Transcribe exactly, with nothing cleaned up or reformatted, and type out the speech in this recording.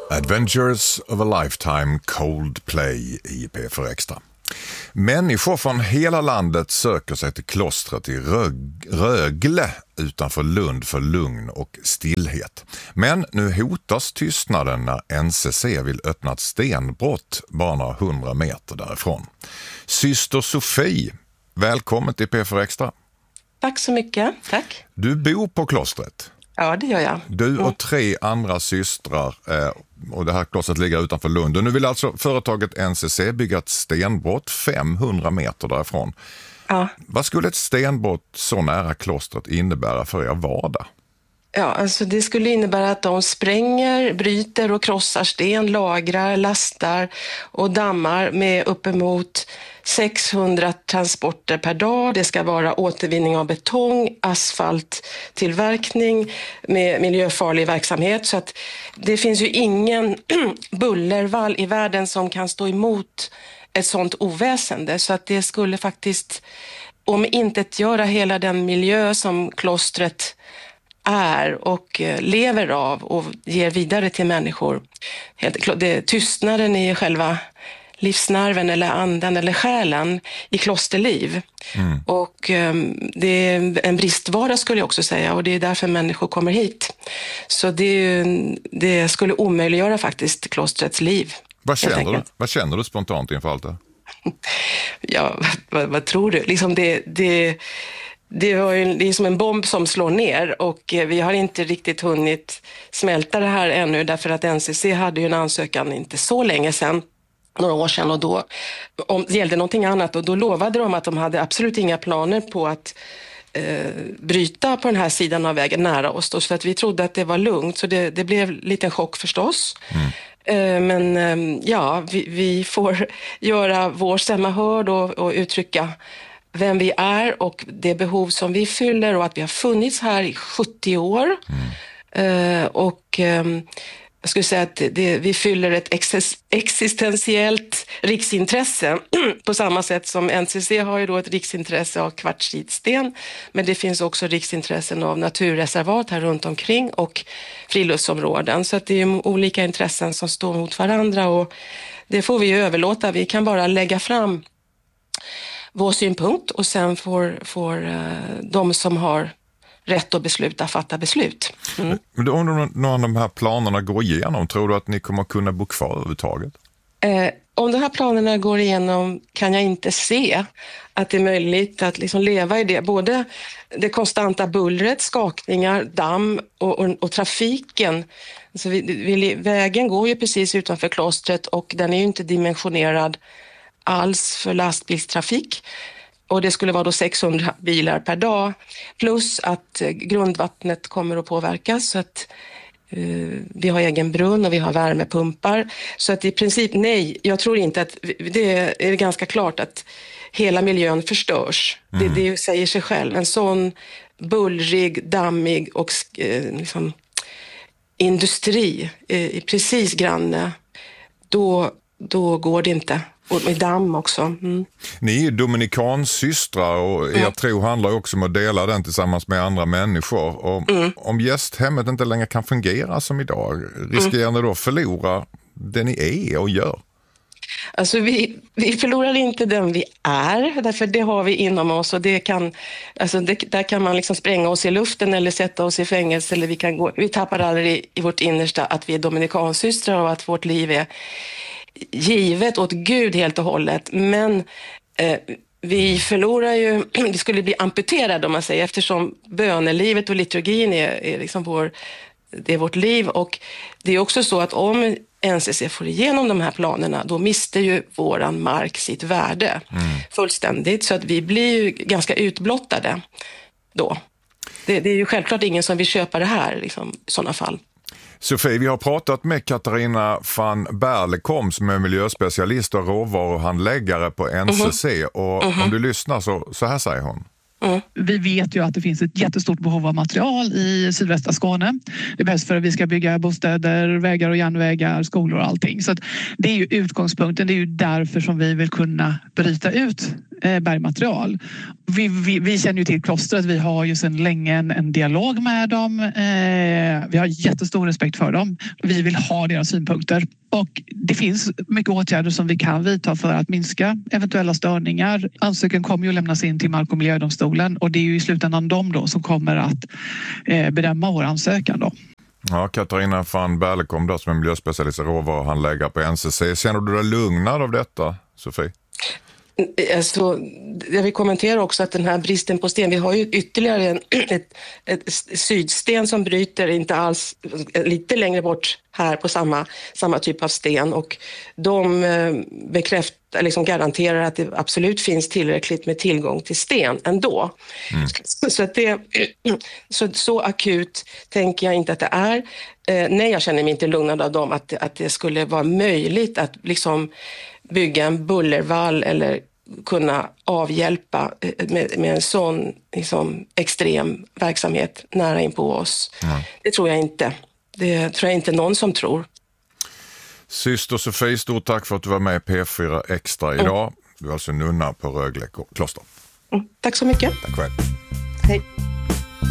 Adventures of a Lifetime, Coldplay i P fyra Extra. Människor från hela landet söker sig till klostret i Rög- Rögle utanför Lund för lugn och stillhet. Men nu hotas tystnaden när N C C vill öppna ett stenbrott bara några hundra meter därifrån. Syster Sofie, välkommen till P fyra Extra. Tack så mycket, tack. Du bor på klostret. Ja, det gör jag. Du och tre andra systrar, eh, och det här klostret ligger utanför Lund. Och nu vill alltså företaget N C C bygga ett stenbrott femhundra meter därifrån. Ja. Vad skulle ett stenbrott så nära klostret innebära för er vardag? Ja, alltså det skulle innebära att de spränger, bryter och krossar sten, lagrar, lastar och dammar med uppemot sexhundra transporter per dag. Det ska vara återvinning av betong, asfalttillverkning med miljöfarlig verksamhet. Så att det finns ju ingen bullervall i världen som kan stå emot ett sånt oväsende. Så att det skulle faktiskt om inte göra hela den miljö som klostret är och lever av och ger vidare till människor. Det, tystnaden är själva livsnerven eller anden eller själen i klosterliv. Mm. Och um, det är en bristvara skulle jag också säga, och det är därför människor kommer hit. Så det, det skulle omöjliggöra faktiskt klostrets liv. Vad känner du, vad känner du spontant inför allt det? Ja, vad, vad tror du? Liksom det... det Det, var ju, det är som en bomb som slår ner, och vi har inte riktigt hunnit smälta det här ännu, därför att N C C hade ju en ansökan inte så länge sedan, några år sedan, och då om, det gällde någonting annat, och då lovade de att de hade absolut inga planer på att eh, bryta på den här sidan av vägen nära oss då, så att vi trodde att det var lugnt, så det, det blev lite en chock förstås. Mm. Eh, men eh, ja, vi, vi får göra vår stämma hörd och, och uttrycka vem vi är och det behov som vi fyller, och att vi har funnits här i sjuttio år. Mm. Uh, och um, jag skulle säga att det, vi fyller ett ex- existentiellt riksintresse på samma sätt som N C C har ju då ett riksintresse av kvartsitsten, men det finns också riksintressen av naturreservat här runt omkring och friluftsområden, så att det är olika intressen som står mot varandra, och det får vi ju överlåta. Vi kan bara lägga fram vår synpunkt, och sen får, får uh, de som har rätt att besluta fatta beslut. Mm. Men om någon av de här planerna går igenom, tror du att ni kommer kunna bo kvar överhuvudtaget? Eh, om de här planerna går igenom kan jag inte se att det är möjligt att liksom leva i det. Både det konstanta bullret, skakningar, damm och, och, och trafiken. Alltså vi, vi, vägen går ju precis utanför klostret, och den är ju inte dimensionerad alls för lastbilstrafik, och det skulle vara då sexhundra bilar per dag, plus att grundvattnet kommer att påverkas, så att uh, vi har egen brunn och vi har värmepumpar, så att i princip nej, jag tror inte att det är ganska klart att hela miljön förstörs. Mm. Det, det säger sig själv, en sån bullrig, dammig och uh, liksom, industri uh, precis granne, då, då går det inte. Och med damm också. Mm. Ni är dominikansystrar, och er mm. tro handlar också om att dela den tillsammans med andra människor. Och mm. om gästhemmet inte längre kan fungera som idag, riskerar ni då förlora det ni är och gör? Alltså vi, vi förlorar inte den vi är, därför det har vi inom oss, och det kan, alltså det, där kan man liksom spränga oss i luften eller sätta oss i fängelse, eller vi, kan gå, vi tappar aldrig i vårt innersta att vi är dominikansystrar och att vårt liv är givet åt Gud helt och hållet, men eh, vi förlorar ju, vi skulle bli amputerade om man säger, eftersom bönelivet och liturgin är, är liksom vår, det är vårt liv, och det är också så att om N C C får igenom de här planerna, då mister ju våran mark sitt värde mm. fullständigt, så att vi blir ju ganska utblottade då. Det, det är ju självklart ingen som vill köpa det här liksom, i sådana fall. Sofie, vi har pratat med Katarina van Berlekom som är miljöspecialist och råvaruhandläggare på N C C. Mm-hmm. Och mm-hmm. om du lyssnar så, så här säger hon. Mm. Vi vet ju att det finns ett jättestort behov av material i sydvästra Skåne. Det behövs för att vi ska bygga bostäder, vägar och järnvägar, skolor och allting. Så att det är ju utgångspunkten. Det är ju därför som vi vill kunna bryta ut bergmaterial. Vi, vi, vi känner ju till klostret. Vi har ju sedan länge en, en dialog med dem. Eh, vi har jättestor respekt för dem. Vi vill ha deras synpunkter. Och det finns mycket åtgärder som vi kan vidta för att minska eventuella störningar. Ansökan kommer ju att lämnas in till Mark- och miljödomstolen. Och det är ju i slutändan de då som kommer att eh, bedöma vår ansökan då. Ja, Katarina van Berlekom då, som är miljöspecialist och råvaruhandläggare på N C C. Känner du dig lugnad av detta, Sofie? Alltså, jag vill kommentera också att den här bristen på sten, vi har ju ytterligare en, ett, ett sydsten som bryter inte alls lite längre bort här på samma, samma typ av sten, och de bekräftar, liksom garanterar att det absolut finns tillräckligt med tillgång till sten ändå. Mm. Så, så, att det, så, så akut tänker jag inte att det är. Eh, nej, jag känner mig inte lugnad av dem att, att det skulle vara möjligt att liksom bygga en bullervall eller kunna avhjälpa med, med en sån liksom, extrem verksamhet nära in på oss. Mm. Det tror jag inte. Det tror jag inte någon som tror. Syster Sofie, stort tack för att du var med i P fyra Extra idag. Mm. Du är alltså nunna på Rögle kloster. Mm. Tack så mycket. Tack själv. Hej.